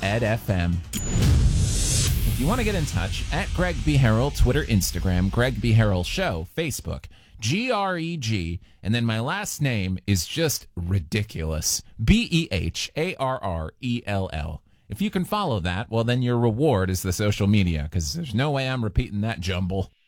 FM. If you want to get in touch, at Greg B. Harrell, Twitter, Instagram, Greg B. Harrell Show, Facebook, GREG, and then my last name is just ridiculous. BEHARRELL. If you can follow that, well, then your reward is the social media, because there's no way I'm repeating that jumble.